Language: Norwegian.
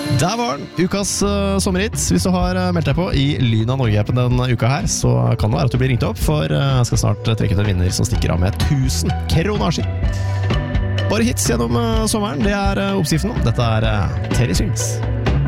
Der var den, ukas sommerhit. Hvis du har meldt deg på i Lyn av Norge-appen denne uka her, så kan det være at du blir ringt opp, for jeg skal snart trekke ut en vinner som stikker av med 1000 kronasjer. Bare hits gjennom sommeren, det er oppskriften. Dette er Terry Swings.